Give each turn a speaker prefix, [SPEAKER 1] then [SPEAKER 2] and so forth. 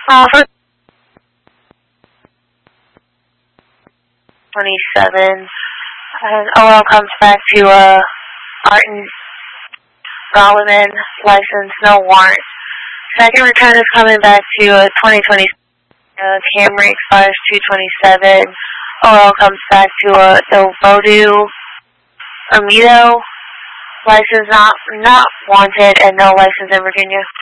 [SPEAKER 1] For 27, and OL comes back to Martin Golliman, license, no warrant. Second return is coming back to 2020. Camry expires 227. OL comes back to El Voodoo Ermito, license not wanted, and no license in Virginia.